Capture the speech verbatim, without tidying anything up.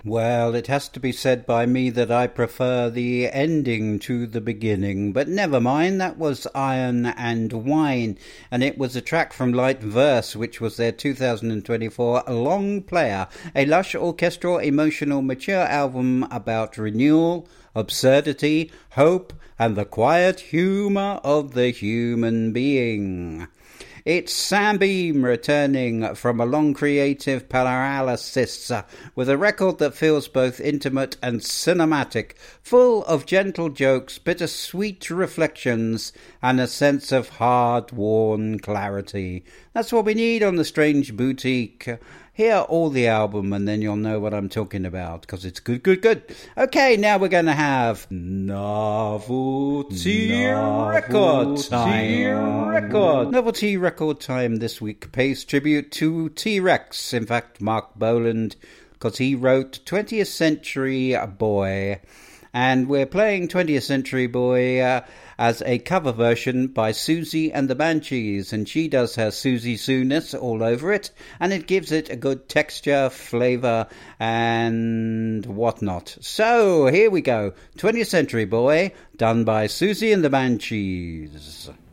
Well, it has to be said by me that I prefer the ending to the beginning, but never mind, that was Iron and Wine, and it was a track from Light Verse, which was their two thousand twenty-four Long Player, a lush, orchestral, emotional, mature album about renewal, absurdity, hope, and the quiet humour of the human being. It's Sam Beam returning from a long creative paralysis uh, with a record that feels both intimate and cinematic, full of gentle jokes, bittersweet reflections, and a sense of hard-worn clarity. That's what we need on the Strange Boutique. Hear all the album and then you'll know what I'm talking about, because it's good, good, good. Okay, now we're going to have Novelty, Novelty Record Time. Record. Novelty Record Time this week pays tribute to T-Rex, in fact, Mark Boland, because he wrote twentieth Century Boy. And we're playing twentieth Century Boy uh, as a cover version by Susie and the Banshees, and she does her Susie Sue-ness all over it, and it gives it a good texture, flavour, and whatnot. So, here we go. twentieth Century Boy, done by Susie and the Banshees.